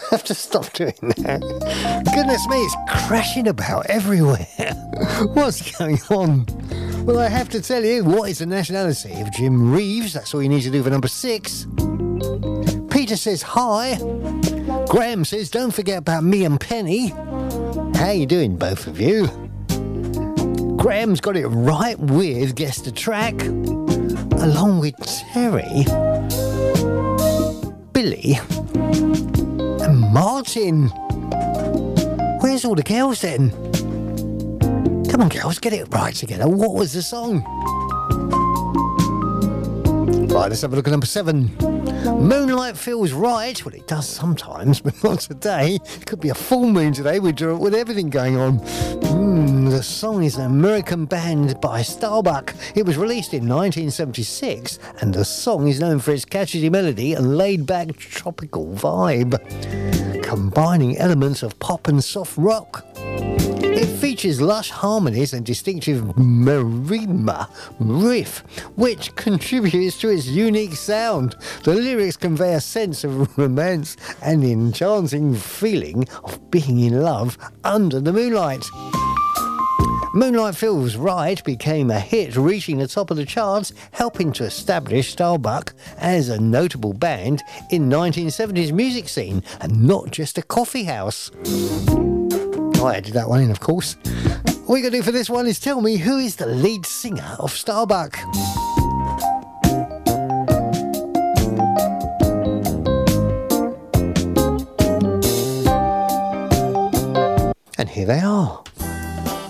have to stop doing that. Goodness me, it's crashing about everywhere. What's going on? Well, I have to tell you, what is the nationality of Jim Reeves? That's all you need to do for number 6. Peter says hi. Graham says, don't forget about me and Penny. How you doing, both of you? Graham's got it right with Guess the Track, along with Terry, Billy, and Martin. Where's all the girls then? Come on, girls, get it right together. What was the song? Right, let's have a look at number 7. Moonlight feels right. Well, it does sometimes, but not today. It could be a full moon today with everything going on. The song is an American band by Starbuck. It was released in 1976, and the song is known for its catchy melody and laid-back tropical vibe, combining elements of pop and soft rock. It features lush harmonies and distinctive marimba riff, which contributes to its unique sound. The lyrics convey a sense of romance and the enchanting feeling of being in love under the moonlight. Moonlight Feels Right became a hit, reaching the top of the charts, helping to establish Starbuck as a notable band in 1970s music scene and not just a coffee house. I added that one in, of course. All you got to do for this one is tell me who is the lead singer of Starbuck. And here they are.